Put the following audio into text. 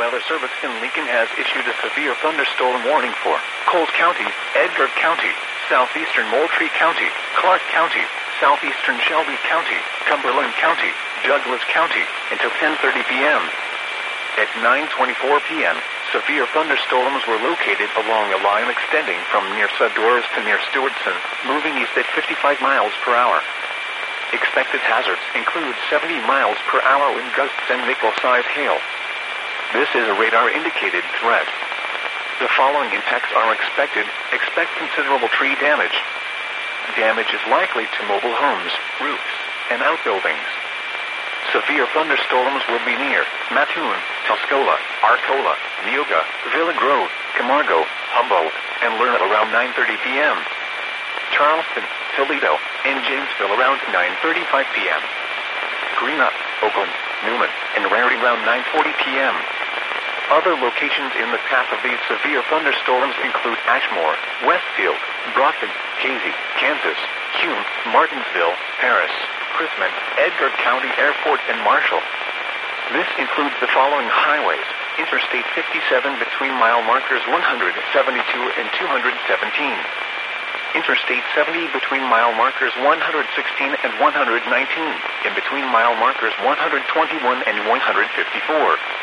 Weather Service in Lincoln has issued a severe thunderstorm warning for Coles County, Edgar County, southeastern Moultrie County, Clark County, southeastern Shelby County, Cumberland County, Douglas County, until 10:30 p.m. At 9:24 p.m., severe thunderstorms were located along a line extending from near Sudores to near Stewardson, moving east at 55 miles per hour. Expected hazards include 70 miles per hour wind gusts and nickel-size hail. This is a radar-indicated threat. The following impacts are expected. Expect considerable tree damage. Damage is likely to mobile homes, roofs, and outbuildings. Severe thunderstorms will be near Mattoon, Tuscola, Arcola, Neoga, Villa Grove, Camargo, Humboldt, and Lerner around 9:30 p.m. Charleston, Toledo, and Janesville around 9:35 p.m. Greenup, Oakland, Newman, and Raritan around 9:40 p.m. Other locations in the path of these severe thunderstorms include Ashmore, Westfield, Brockton, Casey, Kansas, Hume, Martinsville, Paris, Chrisman, Edgar County Airport, and Marshall. This includes the following highways: Interstate 57 between mile markers 172 and 217. Interstate 70 between mile markers 116 and 119, in between mile markers 121 and 154.